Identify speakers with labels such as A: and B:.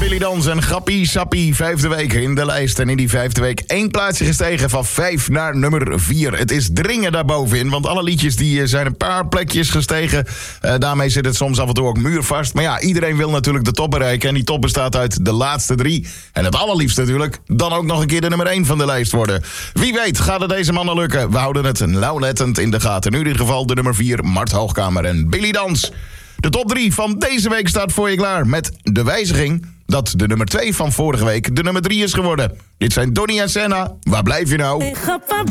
A: Billy Dans en Grappie Sappie, 5e week in de lijst. En in die 5e week 1 plaatsje gestegen van 5 naar nummer 4. Het is dringen daarbovenin, want alle liedjes die zijn een paar plekjes gestegen. Daarmee zit het soms af en toe ook muurvast. Maar ja, iedereen wil natuurlijk de top bereiken. En die top bestaat uit de laatste 3. En het allerliefst natuurlijk dan ook nog een keer de nummer 1 van de lijst worden. Wie weet gaat het deze mannen lukken. We houden het nauwlettend in de gaten. Nu in ieder geval de nummer 4, Mart Hoogkamer en Billy Dans. De top 3 van deze week staat voor je klaar. Met de wijziging dat de nummer 2 van vorige week de nummer 3 is geworden. Dit zijn Donnie en Senna. Waar blijf je nou?